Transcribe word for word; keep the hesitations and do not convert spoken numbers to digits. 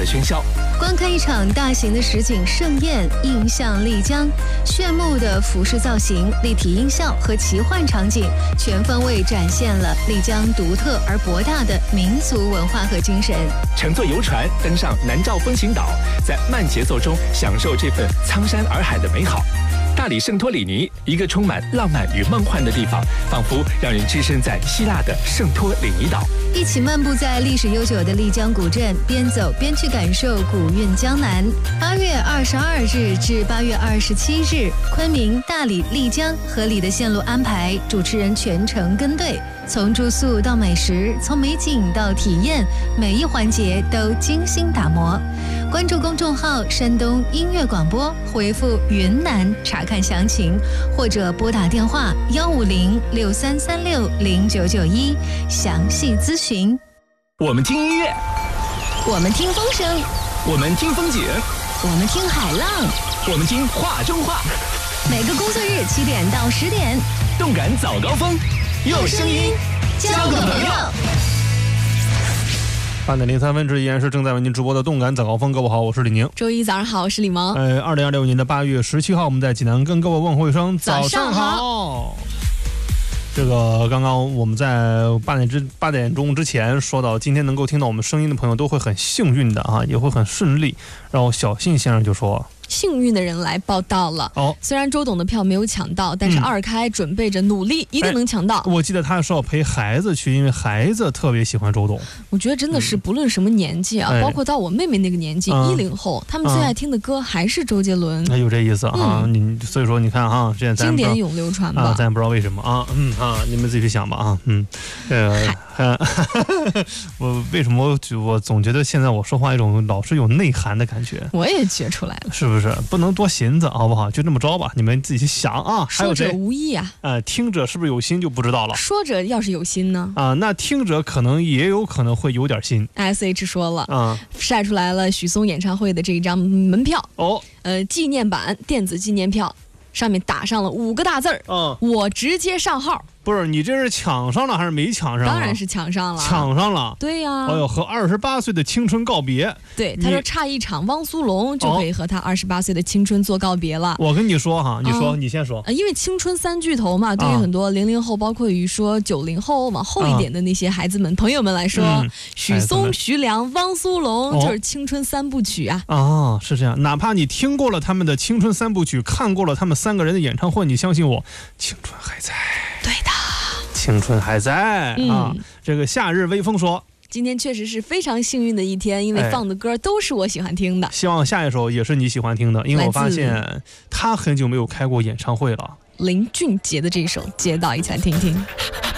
的喧嚣。 观看一场大型的实景盛宴，映向丽江，炫目的服饰造型、立体音效和奇幻场景，全方位展现了丽江独特而博大的民族文化和精神。 乘坐游船登上南诏风情岛，在慢节奏中享受这份苍山洱海的美好。大理圣托里尼，一个充满浪漫与梦幻的地方，仿佛让人置身在希腊的圣托里尼岛。 一起漫步在历史悠久的丽江古镇，边走边去感受古韵江南。八月二十二日至八月二十七日，昆明、大理、丽江合理的线路安排，主持人全程跟队，从住宿到美食，从美景到体验，每一环节都精心打磨。关注公众号山东音乐广播，回复云南查看详情，或者拨打电话幺五零六三三六零九九一详细咨询。 我们听音乐， 我们听风声， 我们听风景， 我们听海浪， 我们听话中话。 每个工作日七点到十点， 动感早高峰，用声音交个朋友。 八点零三分，这依然是正在为您直播的动感早高峰。各位好，我是李宁。 周一早上好，我是李萌。 呃，二零二六年的八月十七号，我们在济南跟各位问候一声早上好。这个刚刚我们在八点之八点钟之前说到，今天能够听到我们声音的朋友都会很幸运的啊，也会很顺利。然后小信先生就说， 幸运的人来报道了哦，虽然周董的票没有抢到，但是二开准备着努力，嗯、一定能抢到。 我记得他是要陪孩子去，因为孩子特别喜欢周董。 我觉得真的是不论什么年纪啊，嗯、包括到我妹妹那个年纪，一零、嗯、后，他们最爱听的歌还是周杰伦。 那、嗯、有这意思啊，嗯、你所以说你看哈，现在咱经典永流传吧， 啊，咱也不知道为什么啊，嗯啊，你们自己去想吧啊，嗯，呃。我为什么我总觉得现在我说话一种老是有内涵的感觉？ 我也觉出来了， 是不是？不能多寻思，好不好？就这么着吧，你们自己去想啊。 说者无意啊， 呃，听者是不是有心就不知道了。 说者要是有心呢？ 啊，那听者可能也有可能会有点心。 S H 说了啊，晒出来了许嵩演唱会的这一张门票哦，呃，纪念版电子纪念票，上面打上了五个大字儿，嗯，我直接上号。 不是你这是抢上了还是没抢上？ 当然是抢上了， 抢上了。 对呀、啊， 哎呦，和二十八岁的青春告别。 对，他说差一场汪苏泷就可以和他二十八岁的青春做告别了。 我跟你说哈，你说、啊、你先说、 呃，因为青春三巨头嘛，对于很多零零后，包括于说九零后往后一点的那些孩子们、啊、朋友们来说，嗯、许嵩、徐良、汪苏泷就是青春三部曲啊。 哦，是这样，哪怕你听过了他们的青春三部曲，看过了他们三个人的演唱会，你相信我，青春还在。 对的。 青春还在、嗯、啊！这个夏日微风说， 今天确实是非常幸运的一天，因为放的歌都是我喜欢听的。 希望下一首也是你喜欢听的，因为我发现他很久没有开过演唱会了。 林俊杰的这首《街道》，一起来听听。